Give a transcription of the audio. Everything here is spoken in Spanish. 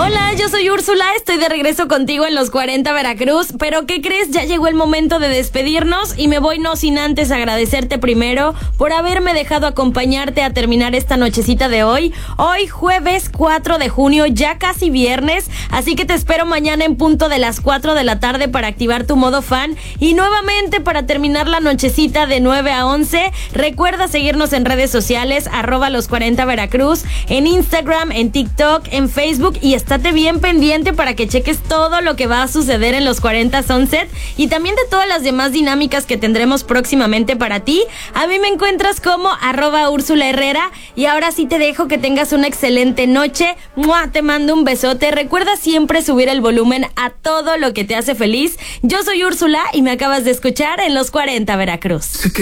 Hola, yo soy Úrsula, estoy de regreso contigo en los 40 Veracruz, pero ¿qué crees? Ya llegó el momento de despedirnos y me voy no sin antes agradecerte primero por haberme dejado acompañarte a terminar esta nochecita de hoy. Hoy jueves 4 de junio, ya casi viernes, así que te espero mañana en punto de las 4 de la tarde para activar tu modo fan y nuevamente para terminar la nochecita de 9 a 11. Recuerda seguirnos en redes sociales, @los 40 Veracruz, en Instagram, en TikTok, en Facebook y estate bien pendiente para que cheques todo lo que va a suceder en los 40 Sunset y también de todas las demás dinámicas que tendremos próximamente para ti. A mí me encuentras como @Úrsula Herrera y ahora sí te dejo que tengas una excelente noche. ¡Mua! Te mando un besote. Recuerda siempre subir el volumen a todo lo que te hace feliz. Yo soy Úrsula y me acabas de escuchar en los 40 Veracruz.